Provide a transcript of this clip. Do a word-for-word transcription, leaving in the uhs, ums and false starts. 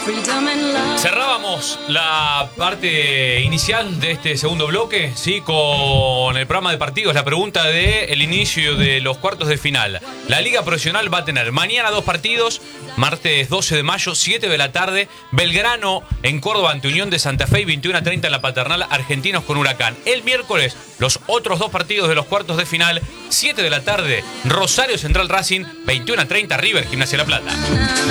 Cerrábamos la parte inicial de este segundo bloque, sí, con el programa de partidos, la pregunta del inicio de los cuartos de final. La Liga Profesional va a tener mañana dos partidos, martes doce de mayo, siete de la tarde, Belgrano en Córdoba ante Unión de Santa Fe y veintiuno a treinta en la Paternal, Argentinos con Huracán. El miércoles, los otros dos partidos de los cuartos de final, siete de la tarde, Rosario Central Racing, veintiuno a treinta River, Gimnasia de La Plata.